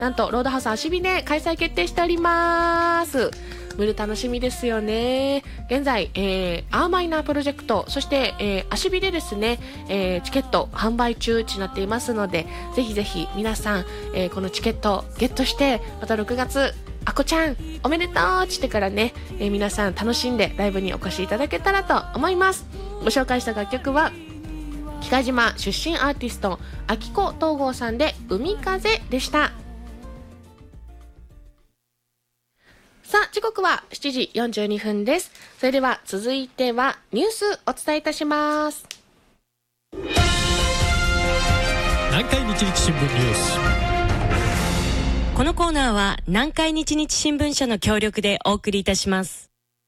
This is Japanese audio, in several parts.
なんとロードハウス足火で開催決定しております。無料楽しみですよね。現在、アーマイナープロジェクト、そして、足火でですね、チケット販売中となっていますので、ぜひぜひ皆さん、このチケットゲットして、また6月あこちゃんおめでとうってからね、皆さん楽しんでライブにお越しいただけたらと思います。ご紹介した楽曲は喜界島出身アーティスト秋子東郷さんで海風でした。さあ時刻は7時42分です。それでは続いてはニュースお伝えいたします。 南海日日新聞ニュース。 このコーナーは南海日日新聞社の協力でお送りいたします。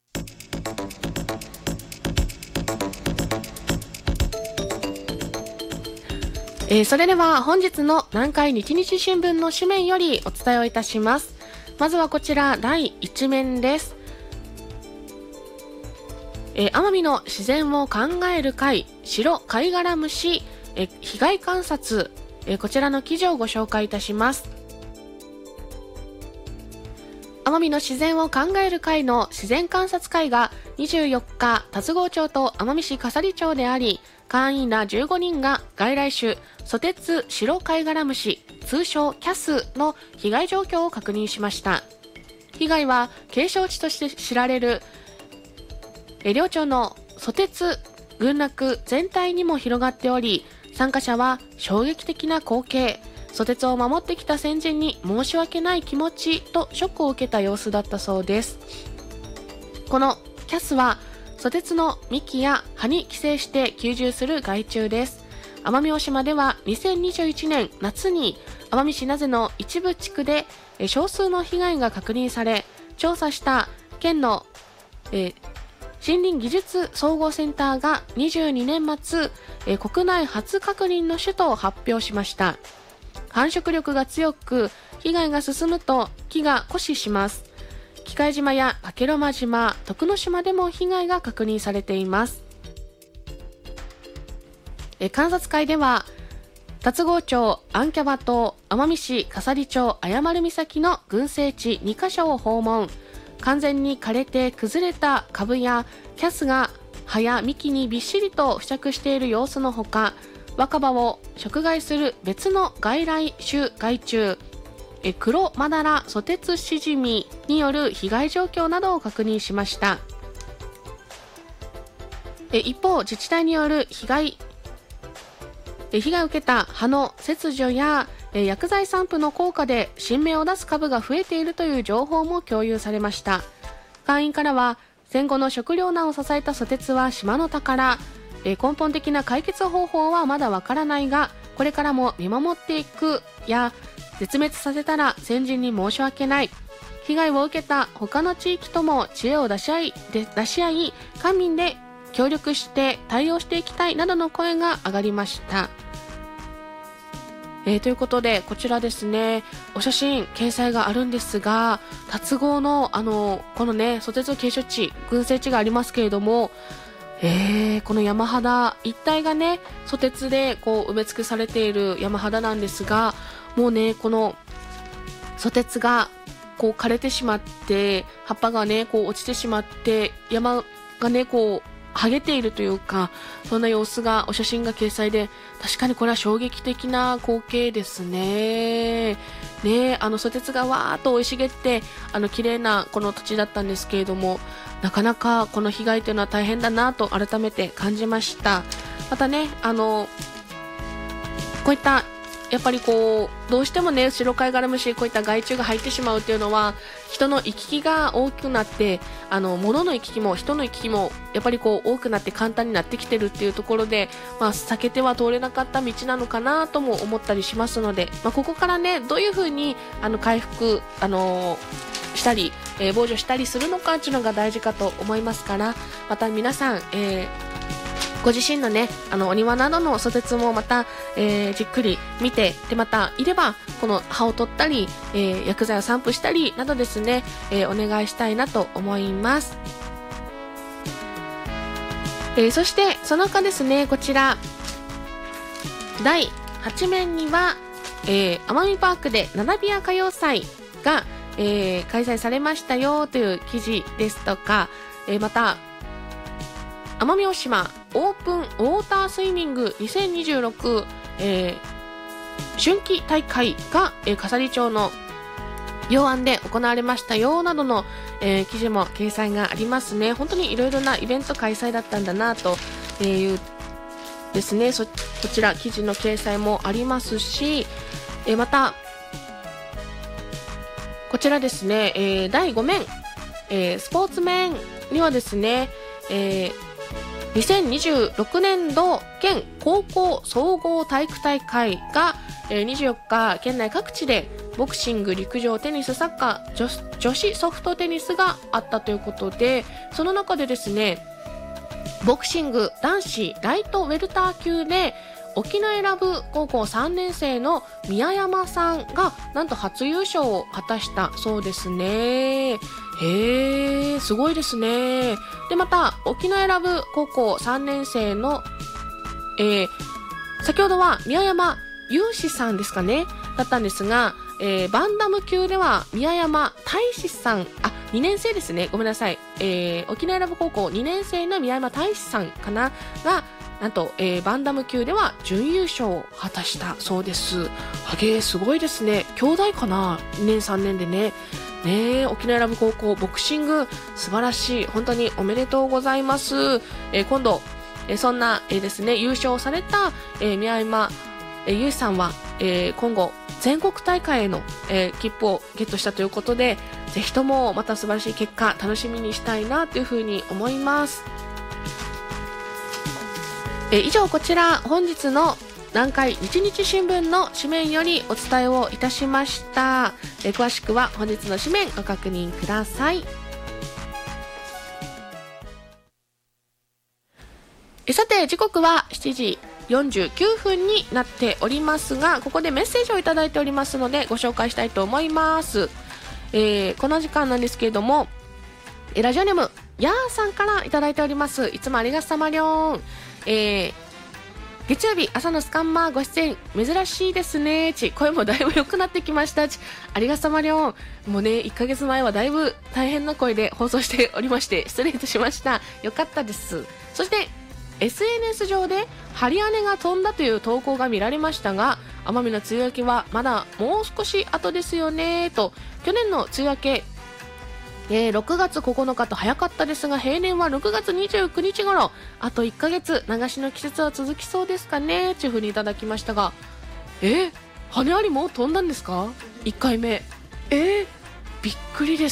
それでは本日の南海日日新聞の紙面よりお伝えをいたします。まずはこちら第1面です。奄美の自然を考える会白貝殻虫被害観察、こちらの記事をご紹介いたします。奄美の自然を考える会の自然観察会が24日龍郷町と奄美市笠利町であり、会員ら15人が外来種ソテツ白貝殻虫通称キャスの被害状況を確認しました。被害は景勝地として知られる両町のソテツ群落全体にも広がっており、参加者は衝撃的な光景、ソテツを守ってきた先人に申し訳ない気持ちとショックを受けた様子だったそうです。このキャスはソテツの幹や葉に寄生して吸収する害虫です。奄美大島では2021年夏に奄美市名瀬の一部地区で少数の被害が確認され、調査した県の、森林技術総合センターが22年末、国内初確認の種と発表しました。繁殖力が強く被害が進むと木が枯死します。喜界島や加計呂麻島、徳之島でも被害が確認されています。観察会では龍郷町、アンキャバ島、奄美市笠利町、綾丸岬の群生地2カ所を訪問。完全に枯れて崩れた株やキャスが葉や幹にびっしりと付着している様子のほか、若葉を食害する別の外来種害虫黒マダラソテツシジミによる被害状況などを確認しました。一方、自治体による被害を受けた葉の切除や薬剤散布の効果で新芽を出す株が増えているという情報も共有されました。会員からは戦後の食糧難を支えたソテツは島の宝、根本的な解決方法はまだわからないがこれからも見守っていくや、絶滅させたら先人に申し訳ない、被害を受けた他の地域とも知恵を出し合い官民で協力して対応していきたいなどの声が上がりました。ということでこちらですね、お写真掲載があるんですが、龍郷のこのねソテツ景勝地群生地がありますけれども、この山肌一帯がねソテツでこう埋め尽くされている山肌なんですが、もうねこのソテツがこう枯れてしまって葉っぱがねこう落ちてしまって山がねこう剥げているというか、そんな様子がお写真が掲載で、確かにこれは衝撃的な光景ですね。ソテツがわーっと生い茂って綺麗なこの土地だったんですけれども、なかなかこの被害というのは大変だなと改めて感じました。またねこういったやっぱりこうどうしてもね白貝殻虫こういった害虫が入ってしまうっていうのは人の行き来が大きくなって物の行き来も人の行き来もやっぱりこう多くなって簡単になってきてるっていうところで、避けては通れなかった道なのかなとも思ったりしますので、ここからねどういうふうに回復したり、防除したりするのかっていうのが大事かと思いますから、また皆さん、ご自身のねお庭などのソテツもまた、じっくり見て、でまたいればこの葉を取ったり、薬剤を散布したりなどですね、お願いしたいなと思います。そしてその他ですね、こちら第8面には奄美パークでナナビア歌謡祭が、開催されましたよという記事ですとか、また奄美大島オープンウォータースイミング2026、春季大会が、笠利町の洋安で行われましたよなどの、記事も掲載がありますね。本当にいろいろなイベント開催だったんだなというですね。こちら記事の掲載もありますし、またこちらですね、第5面、スポーツ面にはですね、2026年度県高校総合体育大会が、24日県内各地でボクシング、陸上、テニス、サッカー、女子ソフトテニスがあったということで、その中でですね、ボクシング男子ライトウェルター級で沖永良部高校3年生の宮山さんがなんと初優勝を果たしたそうですね。すごいですね。で、また沖永良部高校3年生の、先ほどは宮山雄志さんですかねだったんですが、バンダム級では宮山大志さん、2年生ですね、ごめんなさい、沖永良部高校2年生の宮山大志さんかながなんと、バンダム級では準優勝を果たしたそうです。すごいですね。兄弟かな、2年3年でね。沖永良部高校ボクシング素晴らしい。本当におめでとうございます。今度、そんな、ですね、優勝された、宮山優さんは、今後全国大会への、切符をゲットしたということで、ぜひともまた素晴らしい結果楽しみにしたいなというふうに思います。以上、こちら本日の南海日日新聞の紙面よりお伝えをいたしました。詳しくは本日の紙面ご確認ください。さて、時刻は7時49分になっておりますが、ここでメッセージをいただいておりますのでご紹介したいと思います。この時間なんですけれども、ラジオネームやーさんからいただいております。いつもありがさまりょん。月曜日朝のスカンマーご出演珍しいですね。声もだいぶ良くなってきました。ありがさまりょん。もうね、1ヶ月前はだいぶ大変な声で放送しておりまして失礼いたしました。よかったです。そしてSNS 上で針金が飛んだという投稿が見られましたが、奄美の梅雨明けはまだもう少し後ですよねと。去年の梅雨明け、6月9日と早かったですが、平年は6月29日頃、あと1ヶ月流しの季節は続きそうですかねというふうにいただきましたが、羽ありもう飛んだんですか1回目。びっくりです。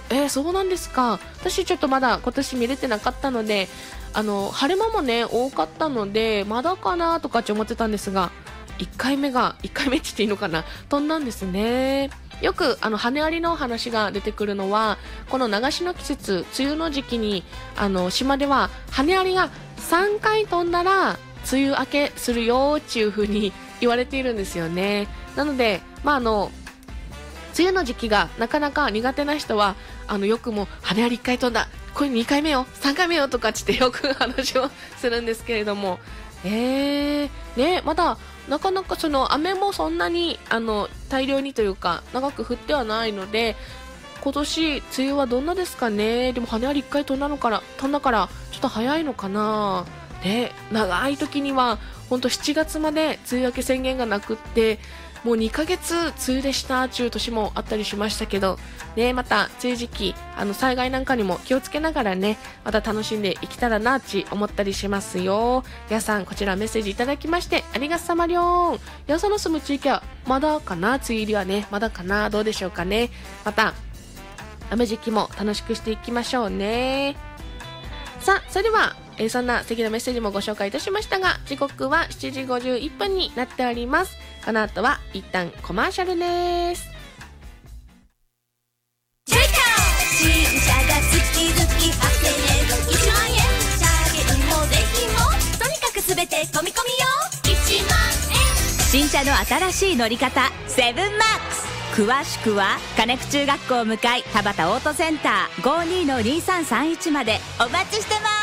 そうなんですか。私ちょっとまだ今年見れてなかったので、晴れ間もね多かったのでまだかなとかって思ってたんですが、1回目って言っていいのかな、飛んだんですね。よく羽ありの話が出てくるのは、この流しの季節、梅雨の時期に島では羽ありが3回飛んだら梅雨明けするよっていう風に言われているんですよね。なので、梅雨の時期がなかなか苦手な人はよくもう羽あり1回飛んだ、これ2回目よ3回目よとかってよく話をするんですけれども、まだなかなか雨もそんなに大量にというか長く降ってはないので、今年梅雨はどんなですかね。でも羽あり1回飛んだからちょっと早いのかな。長い時には本当7月まで梅雨明け宣言がなくって、もう2ヶ月梅雨でしたという年もあったりしましたけどね。また梅雨時期災害なんかにも気をつけながらね、また楽しんでいけたらなって思ったりしますよ。皆さん、こちらメッセージいただきましてありがさまりょん。皆さんの住む地域はまだかな、梅雨入りはねまだかな、どうでしょうかね。また雨時期も楽しくしていきましょうね。さあ、それではそんな素敵なメッセージもご紹介いたしましたが、時刻は7時51分になっております。この後は一旦コマーシャルです。 新車が月々8年1万円、車検も税金もとにかく全て込み込みよ。1万円。 新車の新しい乗り方セブンマックス。詳しくは金久中学校向かい田端オートセンター 52-2331 までお待ちしてます。